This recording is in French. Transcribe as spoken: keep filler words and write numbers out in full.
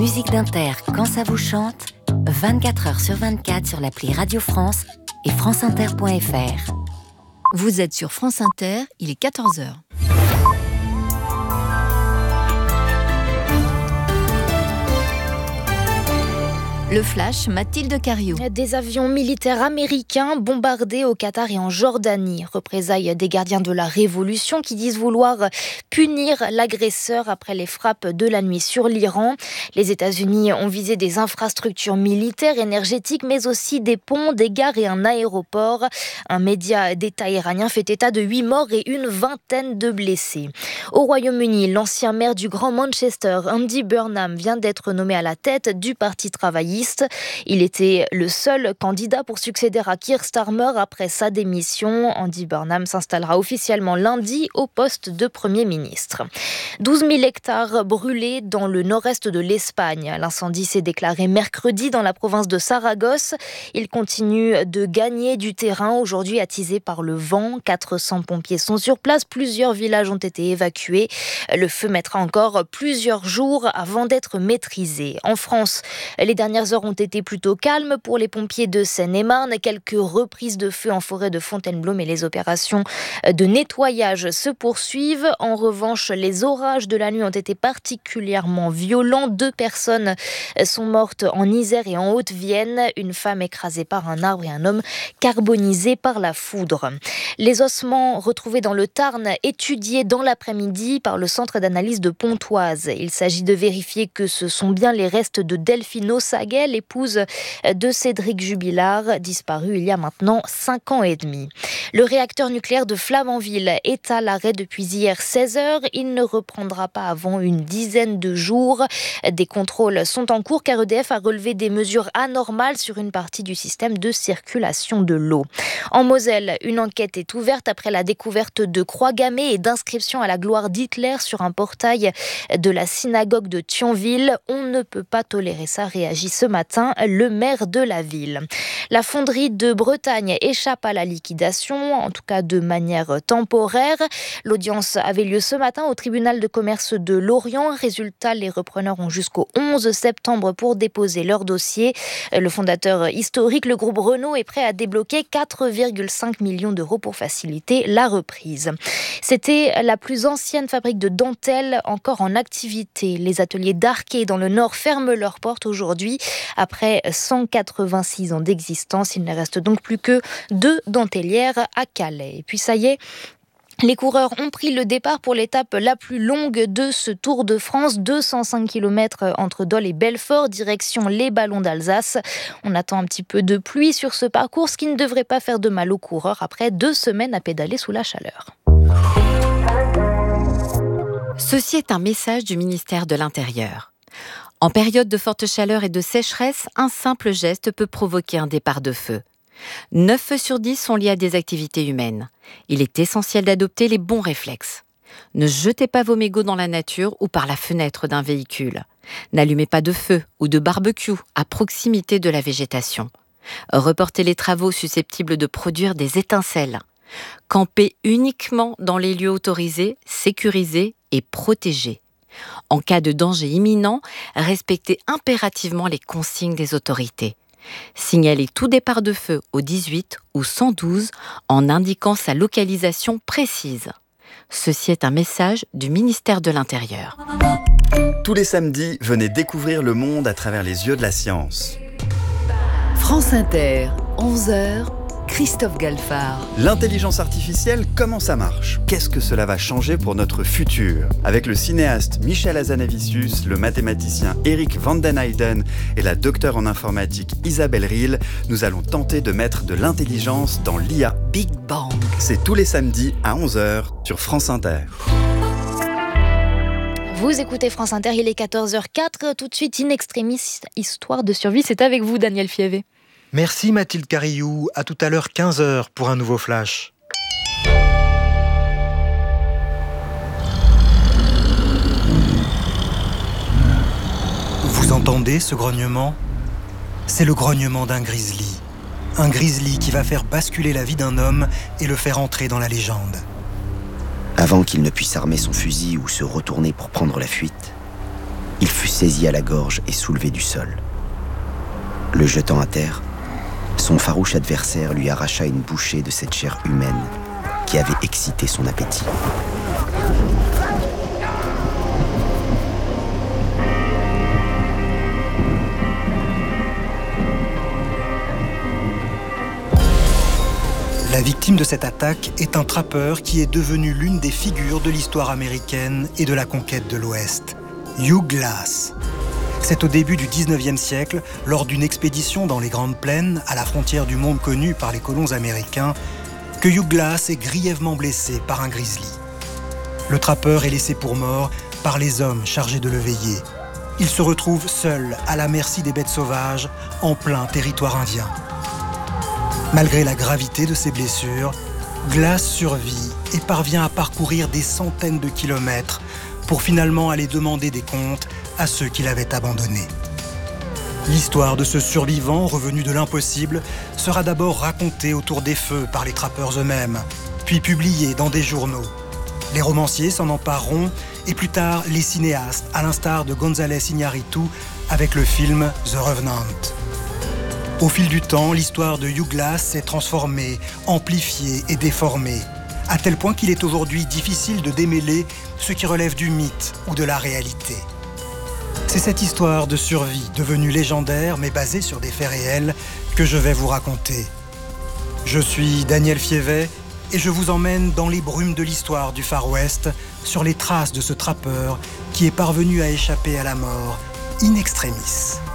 musique d'Inter quand ça vous chante, vingt-quatre heures sur vingt-quatre sur l'appli Radio France et franceinter point f r. Vous êtes sur France Inter, il est quatorze heures. Le flash, Mathilde Cariou. Des avions militaires américains bombardés au Qatar et en Jordanie. Représailles des gardiens de la Révolution qui disent vouloir punir l'agresseur après les frappes de la nuit sur l'Iran. Les États-Unis ont visé des infrastructures militaires, énergétiques, mais aussi des ponts, des gares et un aéroport. Un média d'État iranien fait état de huit morts et une vingtaine de blessés. Au Royaume-Uni, l'ancien maire du Grand Manchester, Andy Burnham, vient d'être nommé à la tête du Parti travailliste. Il était le seul candidat pour succéder à Keir Starmer après sa démission. Andy Burnham s'installera officiellement lundi au poste de Premier ministre. douze mille hectares brûlés dans le nord-est de l'Espagne. L'incendie s'est déclaré mercredi dans la province de Saragosse. Il continue de gagner du terrain, aujourd'hui attisé par le vent. quatre cents pompiers sont sur place. Plusieurs villages ont été évacués. Le feu mettra encore plusieurs jours avant d'être maîtrisé. En France, les dernières heures ont été plutôt calmes pour les pompiers de Seine-et-Marne. Quelques reprises de feu en forêt de Fontainebleau, mais les opérations de nettoyage se poursuivent. En revanche, les orages de la nuit ont été particulièrement violents. Deux personnes sont mortes en Isère et en Haute-Vienne. Une femme écrasée par un arbre et un homme carbonisé par la foudre. Les ossements retrouvés dans le Tarn, étudiés dans l'après-midi par le centre d'analyse de Pontoise. Il s'agit de vérifier que ce sont bien les restes de Delphine Saguet, l'épouse de Cédric Jubilard, disparu il y a maintenant cinq ans et demi. Le réacteur nucléaire de Flamanville est à l'arrêt depuis hier seize heures. Il ne reprendra pas avant une dizaine de jours. Des contrôles sont en cours car E D F a relevé des mesures anormales sur une partie du système de circulation de l'eau. En Moselle, une enquête est ouverte après la découverte de croix gammées et d'inscriptions à la gloire d'Hitler sur un portail de la synagogue de Thionville. On ne peut pas tolérer ça, réagit ce matin le maire de la ville. La fonderie de Bretagne échappe à la liquidation, en tout cas de manière temporaire. L'audience avait lieu ce matin au tribunal de commerce de Lorient. Résultat, les repreneurs ont jusqu'au onze septembre pour déposer leur dossier. Le fondateur historique, le groupe Renault, est prêt à débloquer quatre virgule cinq millions d'euros pour faciliter la reprise. C'était la plus ancienne fabrique de dentelle encore en activité. Les ateliers d'Arquet dans le Nord ferment leurs portes aujourd'hui. Après cent quatre-vingt-six ans d'existence, il ne reste donc plus que deux dentelières à Calais. Et puis ça y est, les coureurs ont pris le départ pour l'étape la plus longue de ce Tour de France, deux cent cinq kilomètres entre Dole et Belfort, direction les Ballons d'Alsace. On attend un petit peu de pluie sur ce parcours, ce qui ne devrait pas faire de mal aux coureurs après deux semaines à pédaler sous la chaleur. Ceci est un message du ministère de l'Intérieur. En période de forte chaleur et de sécheresse, un simple geste peut provoquer un départ de feu. neuf feux sur dix sont liés à des activités humaines. Il est essentiel d'adopter les bons réflexes. Ne jetez pas vos mégots dans la nature ou par la fenêtre d'un véhicule. N'allumez pas de feu ou de barbecue à proximité de la végétation. Reportez les travaux susceptibles de produire des étincelles. Campez uniquement dans les lieux autorisés, sécurisés et protégés. En cas de danger imminent, respectez impérativement les consignes des autorités. Signalez tout départ de feu au dix-huit ou cent douze en indiquant sa localisation précise. Ceci est un message du ministère de l'Intérieur. Tous les samedis, venez découvrir le monde à travers les yeux de la science. France Inter, onze heures, Christophe Galfard. L'intelligence artificielle, comment ça marche ? Qu'est-ce que cela va changer pour notre futur ? Avec le cinéaste Michel Hazanavicius, le mathématicien Eric van den Eyden et la docteure en informatique Isabelle Riehl, nous allons tenter de mettre de l'intelligence dans l'I A. Big Bang. C'est tous les samedis à onze heures sur France Inter. Vous écoutez France Inter, il est quatorze heures quatre. Tout de suite, In Extremis, histoire de survie. C'est avec vous, Daniel Fievé. Merci Mathilde Cariou, à tout à l'heure quinze heures pour un nouveau flash. Vous entendez ce grognement ? C'est le grognement d'un grizzly. Un grizzly qui va faire basculer la vie d'un homme et le faire entrer dans la légende. Avant qu'il ne puisse armer son fusil ou se retourner pour prendre la fuite, il fut saisi à la gorge et soulevé du sol. Le jetant à terre, son farouche adversaire lui arracha une bouchée de cette chair humaine qui avait excité son appétit. La victime de cette attaque est un trappeur qui est devenu l'une des figures de l'histoire américaine et de la conquête de l'Ouest, Hugh Glass. C'est au début du dix-neuvième siècle, lors d'une expédition dans les Grandes Plaines, à la frontière du monde connu par les colons américains, que Hugh Glass est grièvement blessé par un grizzly. Le trappeur est laissé pour mort par les hommes chargés de le veiller. Il se retrouve seul à la merci des bêtes sauvages, en plein territoire indien. Malgré la gravité de ses blessures, Glass survit et parvient à parcourir des centaines de kilomètres pour finalement aller demander des comptes à ceux qui l'avaient abandonné. L'histoire de ce survivant revenu de l'impossible sera d'abord racontée autour des feux par les trappeurs eux-mêmes, puis publiée dans des journaux. Les romanciers s'en empareront et plus tard les cinéastes, à l'instar de González Iñárritu avec le film The Revenant. Au fil du temps, l'histoire de Hugh Glass s'est transformée, amplifiée et déformée, à tel point qu'il est aujourd'hui difficile de démêler ce qui relève du mythe ou de la réalité. C'est cette histoire de survie, devenue légendaire mais basée sur des faits réels, que je vais vous raconter. Je suis Daniel Fievet et je vous emmène dans les brumes de l'histoire du Far West, sur les traces de ce trappeur qui est parvenu à échapper à la mort in extremis.